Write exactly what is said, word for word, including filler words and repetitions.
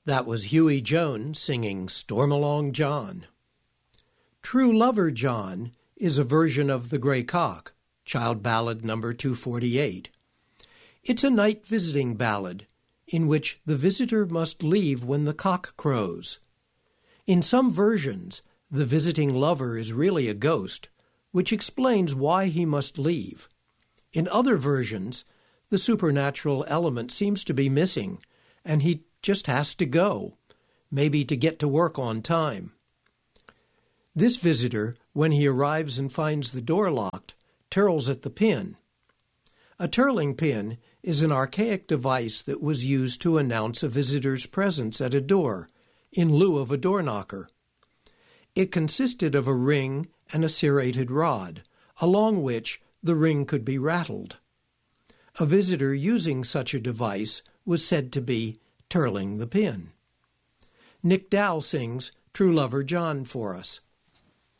That was Huey Jones singing Storm Along John. True Lover John is a version of The Grey Cock, child ballad number two forty-eight. It's a night visiting ballad in which the visitor must leave when the cock crows. In some versions, the visiting lover is really a ghost, which explains why he must leave. In other versions, the supernatural element seems to be missing, and he just has to go, maybe to get to work on time. This visitor, when he arrives and finds the door locked, turls at the pin. A turling pin is an archaic device that was used to announce a visitor's presence at a door, in lieu of a door knocker. It consisted of a ring and a serrated rod, along which the ring could be rattled. A visitor using such a device was said to be turling the pin. Nick Dow sings True Lover John for us.